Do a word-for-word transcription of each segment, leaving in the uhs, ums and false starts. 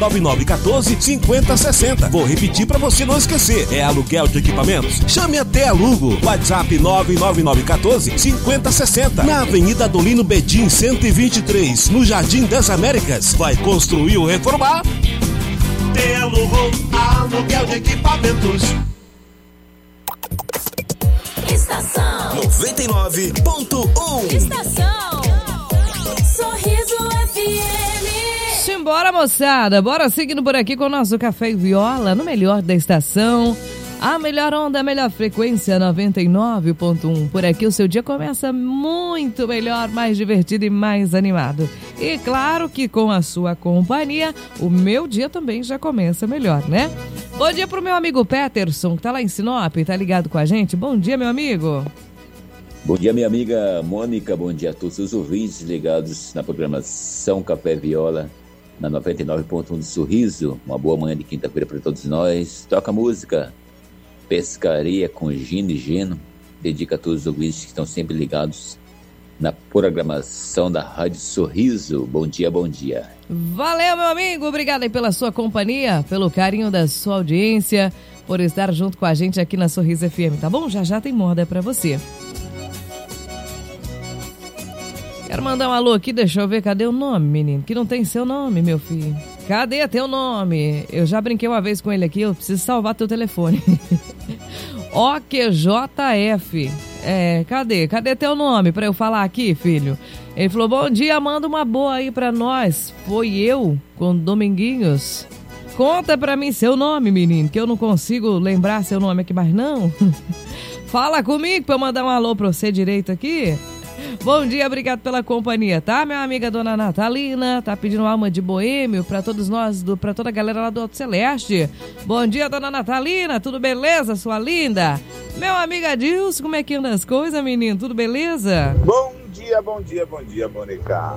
nove nove um quatro, cinco zero seis zero. Vou repetir para você não esquecer. É aluguel de equipamentos? Chame até Alugo. WhatsApp nove nove nove um quatro, cinco zero seis zero. Na Avenida Adolino Bedim, cento e vinte e três, no Jardim das Américas. Vai construir ou reformar? Tem Alugo, aluguel de equipamentos. Estação noventa e nove ponto um. Estação Sorriso F M. Simbora, moçada, bora seguindo por aqui com o nosso Café e Viola, no melhor da estação, a melhor onda, a melhor frequência, noventa e nove ponto um. Por aqui o seu dia começa muito melhor, mais divertido e mais animado. E claro que com a sua companhia, o meu dia também já começa melhor, né? Bom dia pro meu amigo Peterson, que tá lá em Sinop, tá ligado com a gente? Bom dia, meu amigo. Bom dia, minha amiga Mônica, bom dia a todos os ouvintes ligados na programação Café e Viola, na noventa e nove ponto um de Sorriso. Uma boa manhã de quinta-feira para todos nós. Toca música Pescaria com Gino e Geno. Dedica a todos os ouvintes que estão sempre ligados na programação da Rádio Sorriso. Bom dia, bom dia. Valeu, meu amigo. Obrigado aí pela sua companhia, pelo carinho da sua audiência, por estar junto com a gente aqui na Sorriso F M, tá bom? Já já tem moda pra você. Quero mandar um alô aqui, deixa eu ver, cadê o nome, menino? Que não tem seu nome, meu filho. Cadê teu nome? Eu já brinquei uma vez com ele aqui, eu preciso salvar teu telefone. O Q J F. É, cadê? Cadê teu nome pra eu falar aqui, filho? Ele falou, bom dia, manda uma boa aí pra nós. Foi eu, com Dominguinhos. Conta pra mim seu nome, menino, que eu não consigo lembrar seu nome aqui mais não. Fala comigo pra eu mandar um alô pra você direito aqui. Bom dia, obrigado pela companhia, tá? Minha amiga Dona Natalina tá pedindo alma de boêmio pra todos nós, do, pra toda a galera lá do Alto Celeste. Bom dia, Dona Natalina, tudo beleza, sua linda? Meu amigo Adilson, como é que anda as coisas, menino? Tudo beleza? Bom dia, bom dia, bom dia, Mônica.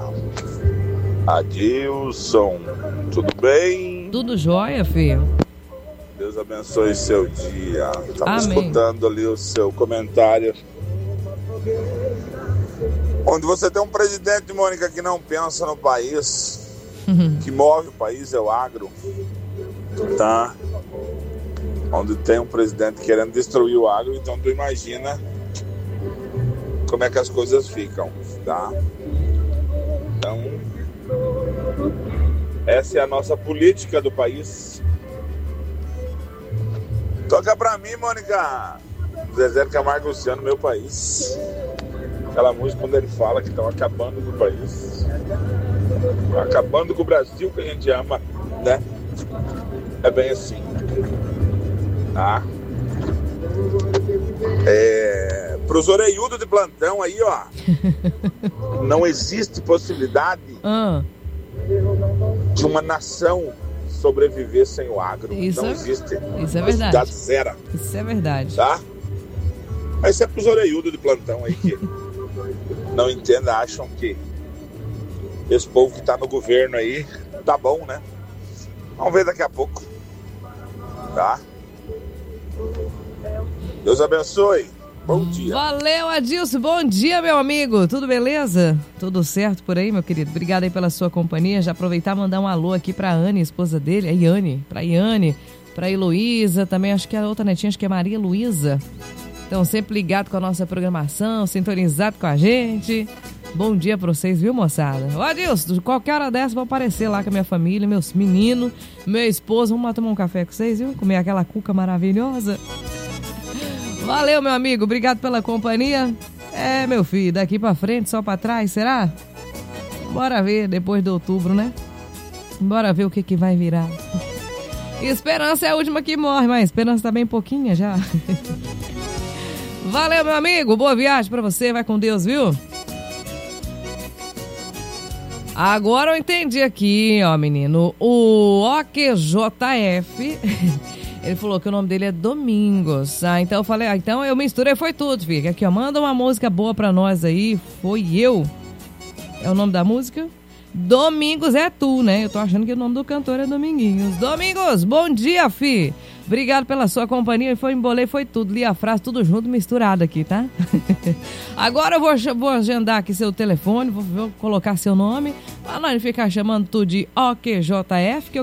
Adilson, tudo bem? Tudo jóia, filho. Deus abençoe seu dia. Estava Amém. Escutando ali o seu comentário. Onde você tem um presidente, Mônica, que não pensa no país, uhum. que move o país é o agro, tá? Onde tem um presidente querendo destruir o agro, então tu imagina como é que as coisas ficam, tá? Então, essa é a nossa política do país. Toca pra mim, Mônica, Zezé de Camargo Luciano, Meu País. Aquela música quando ele fala que estão acabando com o país, acabando com o Brasil que a gente ama, né? É bem assim, tá? É, pros orelhudos de plantão aí, ó, não existe possibilidade ah. de uma nação sobreviver sem o agro. Isso não é, existe. Isso é verdade. Zero. Isso é verdade. Tá? Mas isso é pros orelhudos de plantão aí que não entendem, acham que esse povo que tá no governo aí tá bom, né? Vamos ver daqui a pouco. Tá? Deus abençoe. Bom dia. Valeu, Adilson. Bom dia, meu amigo. Tudo beleza? Tudo certo por aí, meu querido? Obrigado aí pela sua companhia. Já aproveitar e mandar um alô aqui pra Anne, esposa dele. A Iane. Pra Iane. Pra Heloísa. Também acho que a outra netinha, acho que é Maria Luísa. Então, sempre ligado com a nossa programação, sintonizado com a gente. Bom dia pra vocês, viu, moçada? Ô, Adilson, qualquer hora dessa vou aparecer lá com a minha família, meus meninos, meu esposo. Vamos lá tomar um café com vocês, viu? Comer aquela cuca maravilhosa. Valeu, meu amigo. Obrigado pela companhia. É, meu filho, daqui pra frente, só pra trás, será? Bora ver depois de outubro, né? Bora ver o que que vai virar. Esperança é a última que morre, mas esperança tá bem pouquinha já. Valeu, meu amigo. Boa viagem pra você. Vai com Deus, viu? Agora eu entendi aqui, ó, menino. O O Q J F, ele falou que o nome dele é Domingos. Ah, então eu falei, ah, então eu misturei, foi tudo, filho. Aqui, ó, manda uma música boa pra nós aí. Foi eu. É o nome da música? Domingos é tu, né? Eu tô achando que o nome do cantor é Dominguinhos. Domingos, bom dia, fi. Obrigado pela sua companhia. Foi embolei, foi tudo. Li a frase, tudo junto, misturado aqui, tá? Agora eu vou, vou agendar aqui seu telefone, vou, vou colocar seu nome, pra não ficar chamando tu de O Q J F, que eu